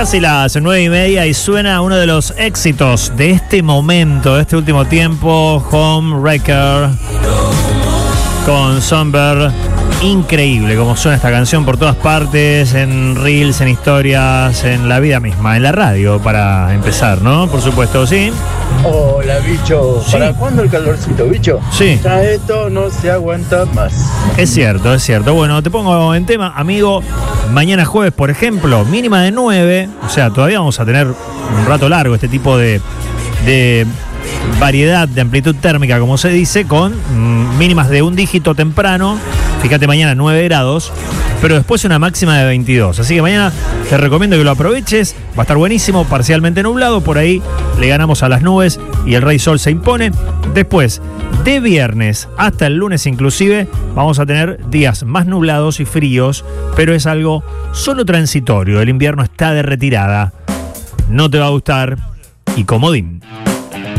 Casi las 9:30 y suena uno de los éxitos de este momento, de este último tiempo, Homewrecker, con Somber. Increíble como suena esta canción por todas partes, en reels, en historias, en la vida misma, en la radio, para empezar, ¿no? Por supuesto, ¿sí? Hola, bicho. Sí. ¿Para cuándo el calorcito, bicho? Sí. Ya esto no se aguanta más. Es cierto, es cierto. Bueno, te pongo en tema, amigo. Mañana jueves, por ejemplo, mínima de 9. O sea, todavía vamos a tener un rato largo este tipo de variedad de amplitud térmica, como se dice, con mínimas de un dígito temprano. Fíjate, mañana 9 grados, pero después una máxima de 22. Así que mañana te recomiendo que lo aproveches. Va a estar buenísimo, parcialmente nublado. Por ahí le ganamos a las nubes y el Rey Sol se impone. Después, de viernes hasta el lunes inclusive, vamos a tener días más nublados y fríos, pero es algo solo transitorio. El invierno está de retirada. No te va a gustar. Y comodín.